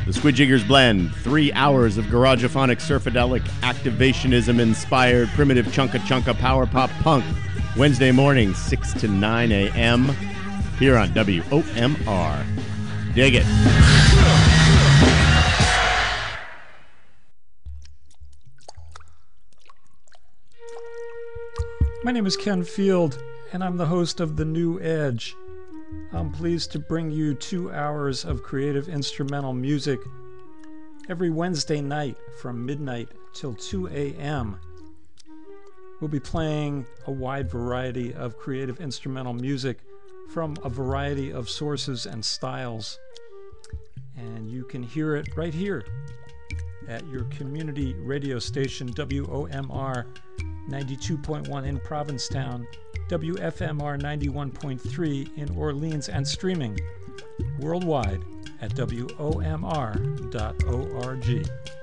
The Squid Jiggers Blend, 3 hours of garageophonic, surfadelic, activationism-inspired, primitive chunka power pop punk. Wednesday morning, 6 to 9 a.m. here on WOMR. Dig it. My name is Ken Field, and I'm the host of The New Edge. I'm pleased to bring you 2 hours of creative instrumental music every Wednesday night from midnight till 2 a.m. We'll be playing a wide variety of creative instrumental music from a variety of sources and styles. And you can hear it right here at your community radio station, WOMR 92.1 in Provincetown, WFMR 91.3 in Orleans, and streaming worldwide at WOMR.org.